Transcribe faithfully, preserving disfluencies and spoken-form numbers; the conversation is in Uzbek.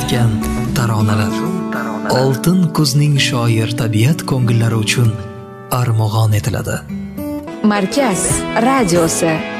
yozgan taronalar. Oltin kuzning shoir tabiat ko'ngillari uchun armog'on etiladi. Markaz radiosi.